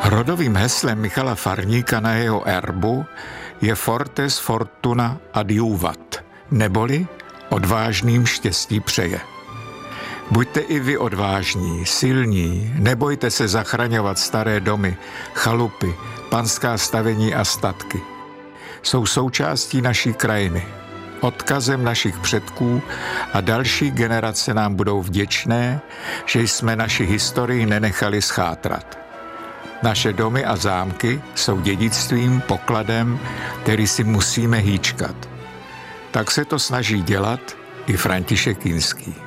Rodovým heslem Michala Farníka na jeho erbu je Fortes Fortuna Adiuvat, neboli odvážným štěstí přeje. Buďte i vy odvážní, silní, nebojte se zachraňovat staré domy, chalupy, panská stavení a statky. Jsou součástí naší krajiny, odkazem našich předků a další generace nám budou vděčné, že jsme naši historii nenechali schátrat. Naše domy a zámky jsou dědictvím, pokladem, který si musíme hýčkat. Tak se to snaží dělat i František Kinský.